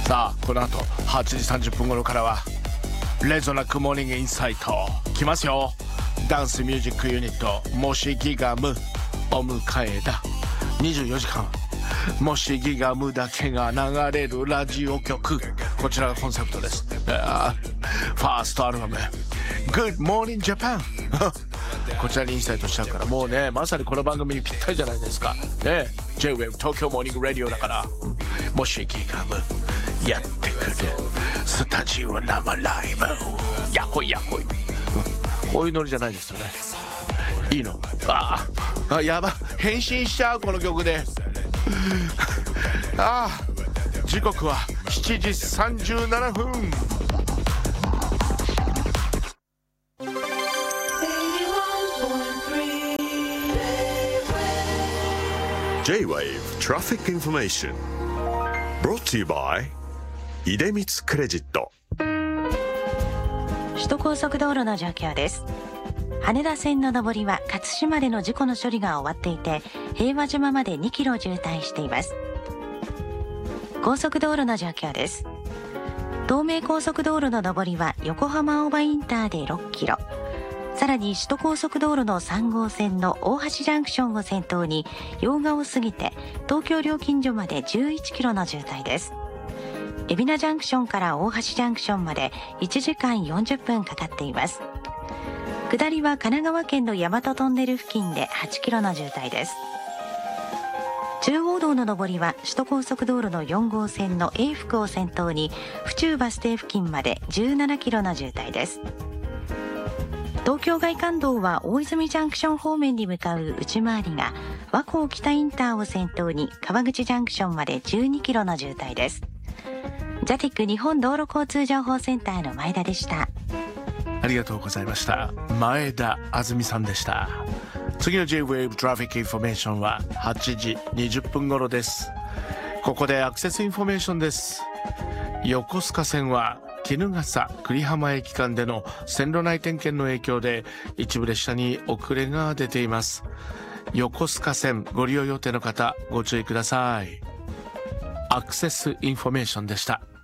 さあこの後8時30分頃からはレゾナックモーニングインサイト来ますよ。ダンスミュージックユニットもしギガムお迎えだ。24時間もしギガムだけが流れるラジオ局、こちらがコンセプトです。ファーストアルバム Good Morning Japan こちらにインサイトしちゃうから、もうねまさにこの番組にぴったりじゃないですかね。 J-Wave 東京モーニングラディオだから、もしギガムやってくるスタジオ生ライブやっほいやっほい、こういうノリじゃないですよね。いいの？やば、変身しちゃうこの曲で時刻は7時37分。 J-Wave Traffic Information Brought to you by 出光クレジット。 首都高速道路の状況です。羽田線の上りは勝島での事故の処理が終わっていて、平和島まで2キロ渋滞しています。高速道路の状況です。東名高速道路の上りは横浜青葉インターで6キロ、さらに首都高速道路の3号線の大橋ジャンクションを先頭に用賀を過ぎて東京料金所まで11キロの渋滞です。海老名ジャンクションから大橋ジャンクションまで1時間40分かかっています。下りは神奈川県の大和トンネル付近で8キロの渋滞です。中央道の上りは首都高速道路の4号線の永福を先頭に府中バス停付近まで17キロの渋滞です。東京外環道は大泉ジャンクション方面に向かう内回りが和光北インターを先頭に川口ジャンクションまで12キロの渋滞です。ジャティック日本道路交通情報センターの前田でした。 ありがとうございました。前田あずみさんでした。次の J-Wave Traffic Information は8時20分頃です。ここでアクセスインフォメーションです。横須賀線は衣笠久里浜駅間での線路内点検の影響で一部列車に遅れが出ています。横須賀線ご利用予定の方ご注意ください。アクセスインフォメーションでした。